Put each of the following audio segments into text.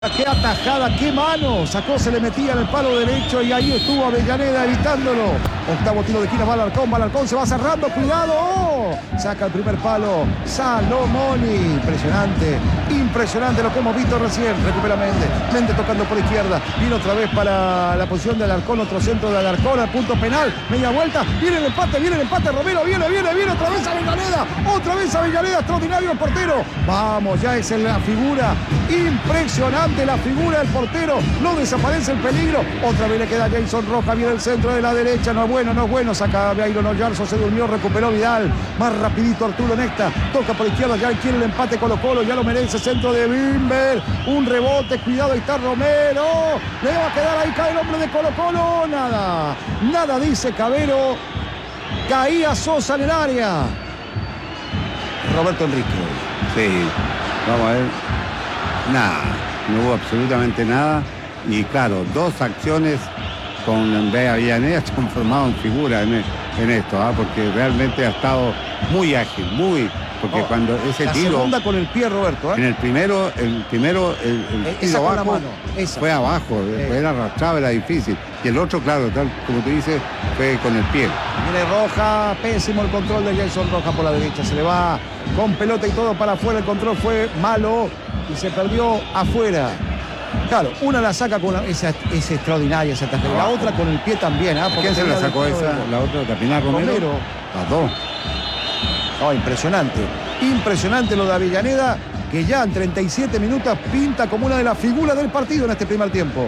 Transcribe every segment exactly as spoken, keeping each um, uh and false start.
Qué atajada, qué mano. Sacó, se le metía en el palo derecho y ahí estuvo Avellaneda evitándolo. Octavo tiro de esquina, va Alarcón, va Alarcón, se va cerrando, cuidado. ¡Oh! Saca el primer palo, Salomoni. Impresionante, impresionante lo que hemos visto recién. Recupera Méndez, Méndez tocando por izquierda. Viene otra vez para la posición de Alarcón, otro centro de Alarcón al punto penal. Media vuelta, viene el empate, viene el empate. Romero, viene, viene, viene otra vez Avellaneda. Otra vez Avellaneda, extraordinario el portero. Vamos, ya es en la figura. Impresionante la figura del portero. No desaparece el peligro. Otra vez le queda Jason Rojas, viene el centro de la derecha. No es bueno, no es bueno. Saca a Byron Oyarzo, se durmió, recuperó Vidal. Más rapidito Arturo Nesta. Toca por izquierda, ya quiere el empate Colo-Colo, ya lo merece. Centro de Bimber. Un rebote, cuidado, ahí está Romero. Le va a quedar ahí, cae el hombre de Colo-Colo. Nada, nada dice Cabero. Caía Sosa en el área. Roberto Enrique. Sí, vamos a ver. Nada, no hubo absolutamente nada. Y claro, dos acciones con Avellaneda se han transformado en figura en, en esto, ¿ah? Porque realmente ha estado muy ágil, muy... Porque oh, cuando ese la tiro... segunda con el pie, Roberto. ¿eh? En el primero, el primero, el, el esa tiro con abajo, la mano, esa. Fue abajo, eh. era arrastrado, era difícil. Y el otro, claro, tal como tú dices, fue con el pie. Mire Roja, pésimo el control de Jason Rojas por la derecha. Se le va con pelota y todo para afuera. El control fue malo y se perdió afuera. Claro, una la saca con una, esa es extraordinaria esa tajada. La otra con el pie también. ¿eh? ¿Quién se la sacó esa? La otra, Tapinar Romero. Romero. Las dos. No, impresionante. Impresionante lo de Avellaneda, que ya en treinta y siete minutos pinta como una de las figuras del partido en este primer tiempo.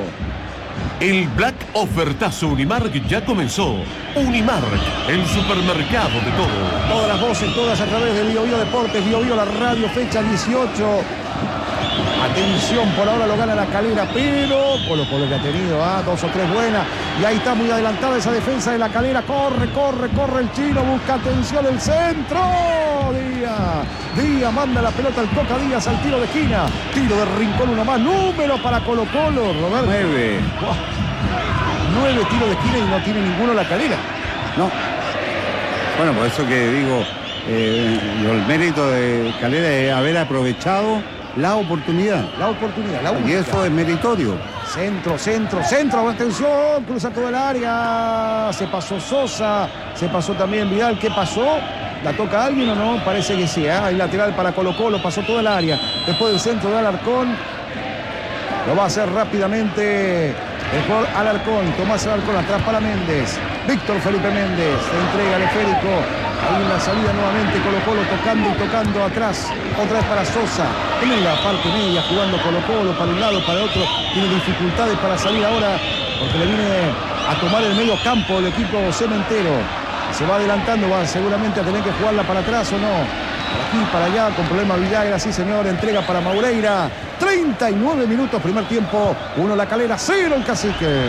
El Black Ofertazo Unimark ya comenzó. Unimark, el supermercado de todo. Todas las voces, todas a través de Bio Bio Deportes, Bio Bio la radio, fecha dieciocho. Atención, por ahora lo gana La Calera, pero Colo Colo que ha tenido ¿ah? dos o tres buenas. Y ahí está muy adelantada esa defensa de La Calera. Corre, corre, corre el chino, busca atención el centro. Díaz, Díaz manda la pelota al Coca Díaz al tiro de esquina. Tiro de rincón, uno más. Número para Colo Colo, Roberto. Nueve. Wow. Nueve tiros de esquina y no tiene ninguno La Calera. No. Bueno, por eso que digo, eh, el mérito de Calera es haber aprovechado la oportunidad. La oportunidad, la única. Y eso es meritorio. Centro, centro, centro, atención, cruza todo el área. Se pasó Sosa, se pasó también Vidal. ¿Qué pasó? ¿La toca alguien o no? Parece que sí, ¿eh? Hay lateral para Colo Colo, pasó todo el área. Después del centro de Alarcón. Lo va a hacer rápidamente el jugador Alarcón. Tomás Alarcón atrás para Méndez. Víctor Felipe Méndez. Se entrega al esférico. Ahí en la salida nuevamente Colo Colo tocando y tocando atrás. Otra vez para Sosa. En la parte media jugando Colo Colo para un lado, para otro. Tiene dificultades para salir ahora porque le viene a tomar el medio campo el equipo cementero. Se va adelantando, va seguramente a tener que jugarla para atrás o no. Para aquí, para allá, con problema Villagra, sí señor. Entrega para Maureira. treinta y nueve minutos, primer tiempo. Uno La Calera, cero el Cacique.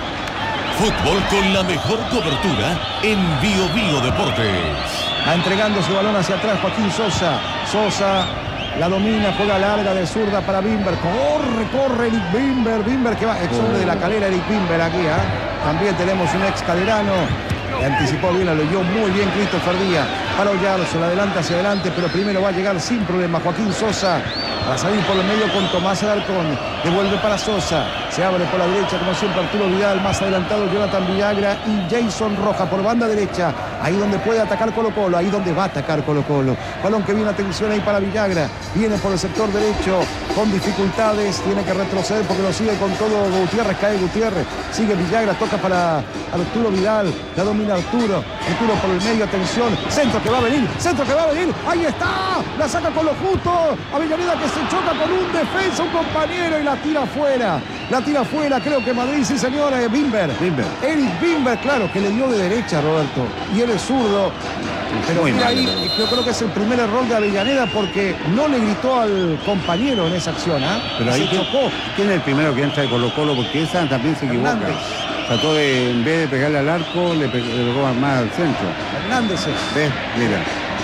Fútbol con la mejor cobertura en Bio Bio Deportes. Va entregando su balón hacia atrás Joaquín Sosa. Sosa la domina, juega larga de zurda para Bimber. Corre, corre Eric Bimber. Bimber que va, ex hombre de La Calera, Eric Bimber aquí. ¿eh? También tenemos un ex calerano. Le anticipó bien, lo leyó muy bien Christopher Díaz. Para Oyarzo, la adelanta hacia adelante, pero primero va a llegar sin problema Joaquín Sosa. Para salir por el medio con Tomás Alarcón. Devuelve para Sosa. Se abre por la derecha, como siempre, Arturo Vidal. Más adelantado, Jonathan Villagra y Jason Rojas por banda derecha. Ahí donde puede atacar Colo Colo. Ahí donde va a atacar Colo Colo. Balón que viene, atención ahí para Villagra. Viene por el sector derecho con dificultades. Tiene que retroceder porque lo sigue con todo Gutiérrez. Cae Gutiérrez. Sigue Villagra. Toca para Arturo Vidal. La domina Arturo. Arturo por el medio, atención. Centro que va a venir. Centro que va a venir. Ahí está. La saca con lo justo. Avellaneda que se choca con un defensa, un compañero y la tira afuera. La tira afuera, creo que Madrid, sí señor, eh, Bimber. Bimber. Eric Bimber, claro, que le dio de derecha, Roberto. Y él es zurdo. Pero muy mira mal, ahí, pero... yo creo que es el primer error de Avellaneda porque no le gritó al compañero en esa acción. ¿eh? Pero ahí se chocó. ¿Quién es el primero que entra de Colo Colo? Porque esa también se equivoca. Hernández. Trató de, en vez de pegarle al arco, le pegó, le pegó más al centro. Hernández es. ¿Ves? Mira.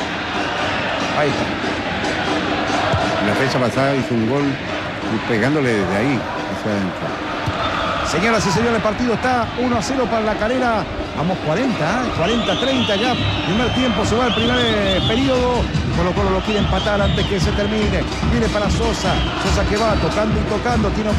Ahí está. La fecha pasada hizo un gol pegándole desde ahí hacia adentro. Señoras y señores, el partido está uno a cero para La Calera. Vamos cuarenta, ¿eh? cuarenta treinta ya. Primer tiempo, se va el primer eh, periodo. Colo Colo lo quiere empatar antes que se termine. Viene para Sosa. Sosa que va tocando y tocando. Tiene